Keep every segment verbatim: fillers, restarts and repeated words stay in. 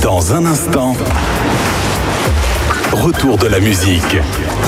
Dans un instant, retour de la musique.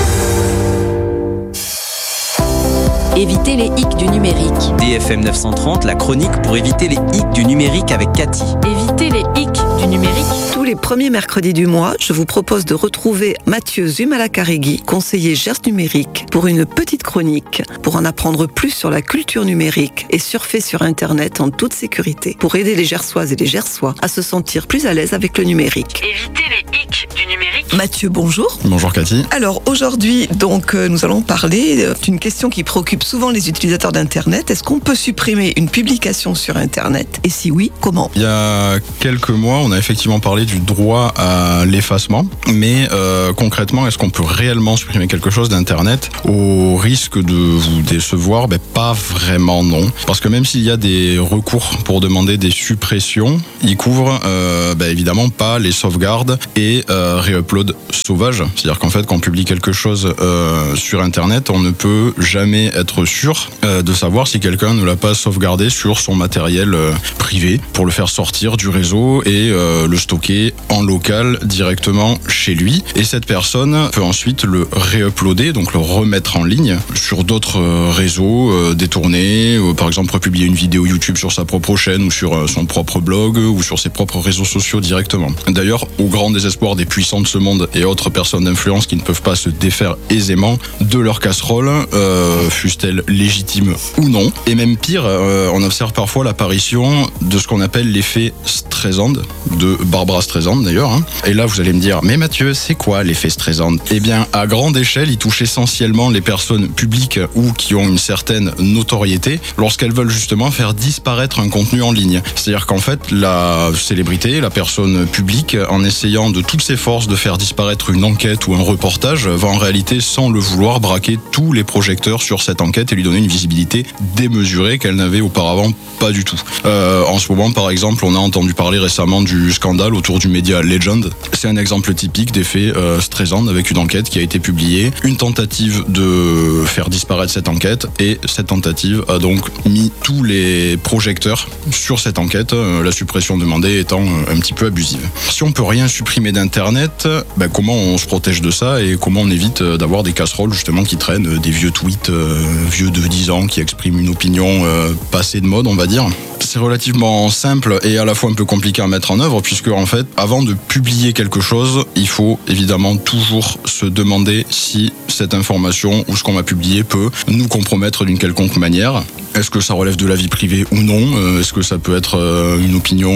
Éviter les hicks du numérique. D F M neuf cent trente, la chronique pour éviter les hicks du numérique avec Cathy. Éviter les hicks du numérique. Tous les premiers mercredis du mois, je vous propose de retrouver Mathieu Zumalakarregui, conseiller Gers numérique, pour une petite chronique, pour en apprendre plus sur la culture numérique et surfer sur Internet en toute sécurité, pour aider les Gersoises et les Gersois à se sentir plus à l'aise avec le numérique. Éviter les hicks du numérique. Mathieu, bonjour. Bonjour Cathy. Alors aujourd'hui, donc, euh, nous allons parler d'une question qui préoccupe souvent les utilisateurs d'Internet. Est-ce qu'on peut supprimer une publication sur Internet? Et si oui, comment? Il y a quelques mois, on a effectivement parlé du droit à l'effacement, mais euh, concrètement, est-ce qu'on peut réellement supprimer quelque chose d'Internet au risque de vous décevoir? Ben, pas vraiment, non. Parce que même s'il y a des recours pour demander des suppressions, ils couvrent euh, ben, évidemment pas les sauvegardes et euh, réupload sauvage. C'est-à-dire qu'en fait, quand on publie quelque chose euh, sur Internet, on ne peut jamais être sûr euh, de savoir si quelqu'un ne l'a pas sauvegardé sur son matériel euh, privé pour le faire sortir du réseau et euh, le stocker en local directement chez lui. Et cette personne peut ensuite le réuploader, donc le remettre en ligne sur d'autres euh, réseaux euh, détournés, euh, par exemple republier une vidéo YouTube sur sa propre chaîne ou sur euh, son propre blog ou sur ses propres réseaux sociaux directement. D'ailleurs, au grand désespoir des puissants de ce monde et autres personnes d'influence qui ne peuvent pas se défaire aisément de leur casserole, euh, fussent-elles légitimes ou non. Et même pire, euh, on observe parfois l'apparition de ce qu'on appelle l'effet Streisand, de Barbara Streisand d'ailleurs. Hein. Et là, vous allez me dire, mais Mathieu, c'est quoi l'effet Streisand? Eh bien, à grande échelle, il touche essentiellement les personnes publiques ou qui ont une certaine notoriété lorsqu'elles veulent justement faire disparaître un contenu en ligne. C'est-à-dire qu'en fait, la célébrité, la personne publique, en essayant de toutes ses forces de faire disparaître une enquête ou un reportage, va en réalité, sans le vouloir, braquer tous les projecteurs sur cette enquête et lui donner une visibilité démesurée qu'elle n'avait auparavant pas du tout. Euh, en ce moment, par exemple, on a entendu parler récemment du scandale autour du média Legend. C'est un exemple typique d'effet euh, Streisand avec une enquête qui a été publiée, une tentative de faire disparaître cette enquête et cette tentative a donc mis tous les projecteurs sur cette enquête, euh, la suppression demandée étant euh, un petit peu abusive. Si on peut rien supprimer d'Internet, ben comment on se protège de ça et comment on évite d'avoir des casseroles justement qui traînent, des vieux tweets euh, vieux de dix ans qui expriment une opinion euh, passée de mode, on va dire. C'est relativement simple et à la fois un peu compliqué à mettre en œuvre puisque en fait, avant de publier quelque chose, il faut évidemment toujours se demander si cette information ou ce qu'on va publier peut nous compromettre d'une quelconque manière. Est-ce que ça relève de la vie privée ou non? Est-ce que ça peut être une opinion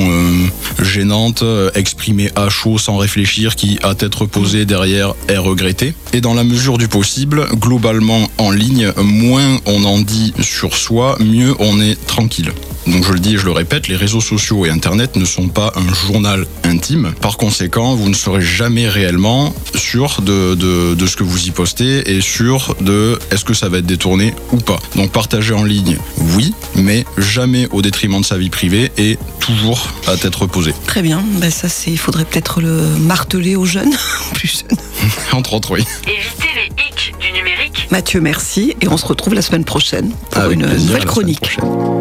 gênante, exprimée à chaud sans réfléchir, qui à tête reposée derrière est regrettée? Et dans la mesure du possible, globalement en ligne, moins on en dit sur soi, mieux on est tranquille. Donc je le dis et je le répète, les réseaux sociaux et Internet ne sont pas un journal intime. Par conséquent, vous ne serez jamais réellement sûr de, de, de ce que vous y postez et sûr de est-ce que ça va être détourné ou pas. Donc partager en ligne, oui, mais jamais au détriment de sa vie privée et toujours à tête reposée. Très bien, ben ça c'est, il faudrait peut-être le marteler aux jeunes, plus jeunes. Entre autres, oui. Éviter les hicks du numérique. Mathieu, merci et on se retrouve la semaine prochaine pour Avec une plaisir, nouvelle la chronique. semaine prochaine.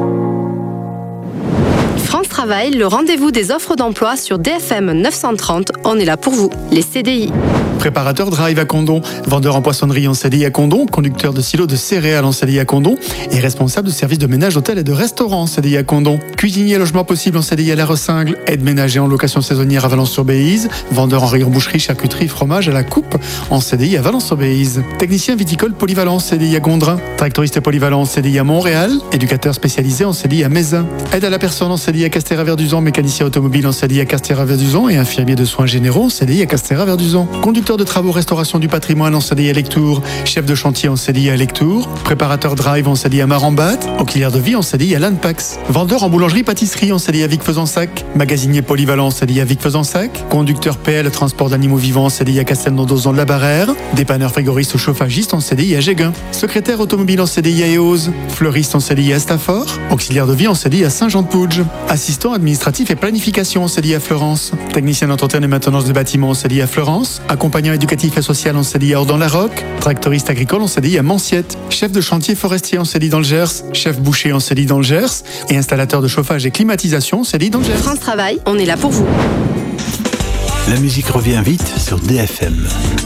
France Travail, le rendez-vous des offres d'emploi sur D F M neuf cent trente. On est là pour vous, les C D I. Préparateur drive à Condon, vendeur en poissonnerie en C D I à Condon, conducteur de silo de céréales en C D I à Condon et responsable de service de ménage, hôtel et de restaurant en C D I à Condon. Cuisinier logement possible en C D I à La Ressingle, aide ménager en location saisonnière à Valence-sur-Béise, vendeur en rayon boucherie, charcuterie, fromage à la coupe en C D I à Valence-sur-Béise. Technicien viticole polyvalent en C D I à Gondrin, tractoriste polyvalent en C D I à Montréal, éducateur spécialisé en C D I à Mézin. Aide à la personne en C D I à Castéra-Verduzan, mécanicien automobile en C D I à Castéra-Verduzan et infirmier de soins généraux en C D I à Castéra-Verduzan. Conducteur de travaux restauration du patrimoine en C D I à Lectoure, chef de chantier en C D I à Lectoure, préparateur drive en C D I à Marambat, auxiliaire de vie en C D I à Lanpax, vendeur en boulangerie-pâtisserie en C D I à Vic-Fezensac, magasinier polyvalent en C D I à Vic-Fezensac, conducteur P L transport d'animaux vivants en C D I à Castelnau-d'Ozon de la Barrère, dépanneur frigoriste ou chauffagiste en C D I à Géguin, secrétaire automobile en C D I à Eauze, fleuriste en C D I à Stafford, auxiliaire de vie en C D I à Saint-Jean-de-Pouge, assistant administratif et planification en C D I à Fleurance, technicien d'entretien et maintenance de bâtiments en C D I à Fleurance, accompagnant éducatif et social en C D I à Ordon-la-Roque, tractoriste agricole en C D I à Manciette, chef de chantier forestier en C D I dans le Gers, chef boucher en C D I dans le Gers et installateur de chauffage et climatisation en C D I dans le Gers. France Travail, on est là pour vous. La musique revient vite sur D F M.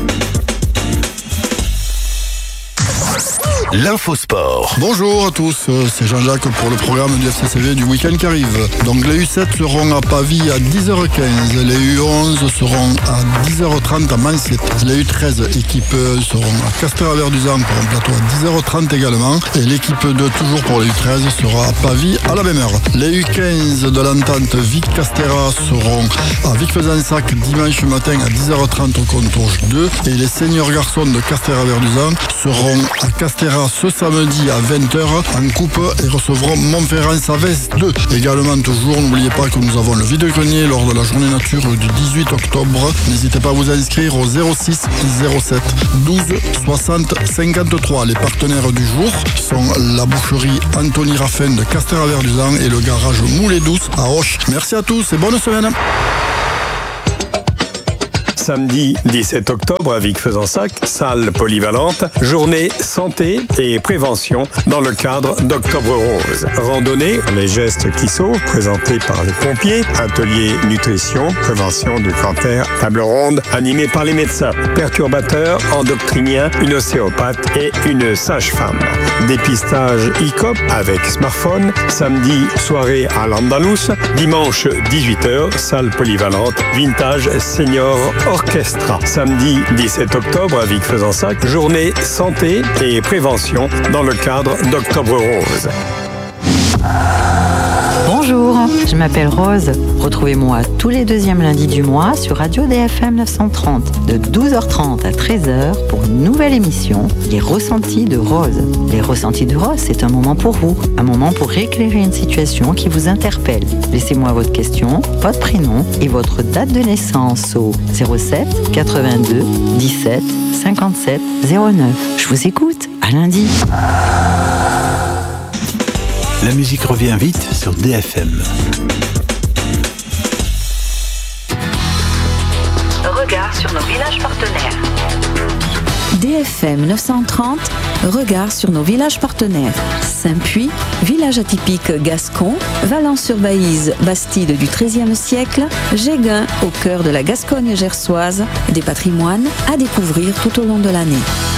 L'infosport. Bonjour à tous, c'est Jean-Jacques pour le programme du F C C V du week-end qui arrive. Donc les U sept seront à Pavie à dix heures quinze, les U onze seront à dix heures trente à Manciette, les U treize équipe seront à Castres-Verduzan pour un plateau à dix heures trente également, et l'équipe deux toujours pour les U treize sera à Pavie à la même heure. Les U quinze de l'entente Vic-Castéra seront à Vic-Fezensac dimanche matin à dix heures trente au Contourge deux, et les seniors garçons de Castres-Verduzan seront à Castéra ce samedi à vingt heures en coupe et recevront Montferrand-Savès deux. Également toujours, n'oubliez pas que nous avons le vide-grenier lors de la journée nature du dix-huit octobre. N'hésitez pas à vous inscrire au zéro six zéro sept douze soixante cinquante-trois. Les partenaires du jour sont la boucherie Anthony Raffin de Castres-Verduzan et le garage Moulet Douce à Auch. Merci à tous et bonne semaine. Samedi dix-sept octobre à Vic-Fezensac, salle polyvalente, journée santé et prévention dans le cadre d'Octobre Rose. Randonnée, les gestes qui sauvent, présentés par les pompiers, atelier nutrition, prévention du cancer, table ronde, animée par les médecins, perturbateurs, endocriniens, une ostéopathe et une sage-femme. Dépistage I C O P avec smartphone, samedi soirée à l'Andalous, dimanche dix-huit heures, salle polyvalente, vintage senior Orchestra. Samedi dix-sept octobre à Vic-Fezensac, journée santé et prévention dans le cadre d'Octobre Rose. Bonjour, je m'appelle Rose. Retrouvez-moi tous les deuxièmes lundis du mois sur Radio D F M neuf cent trente de douze heures trente à treize heures pour une nouvelle émission, Les Ressentis de Rose. Les Ressentis de Rose, c'est un moment pour vous, un moment pour éclairer une situation qui vous interpelle. Laissez-moi votre question, votre prénom et votre date de naissance au zéro sept quatre-vingt-deux dix-sept cinquante-sept zéro neuf. Je vous écoute, à lundi. La musique revient vite sur D F M. Regard sur nos villages partenaires. D F M neuf cent trente, regard sur nos villages partenaires. Saint-Puy, village atypique gascon, Valence-sur-Baïse, bastide du treizième siècle, Géguin, au cœur de la Gascogne gersoise, des patrimoines à découvrir tout au long de l'année.